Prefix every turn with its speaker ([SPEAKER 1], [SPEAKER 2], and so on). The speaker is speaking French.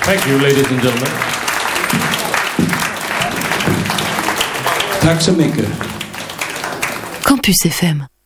[SPEAKER 1] Thank you, ladies and gentlemen.
[SPEAKER 2] Tack så mycket.
[SPEAKER 3] Campus FM.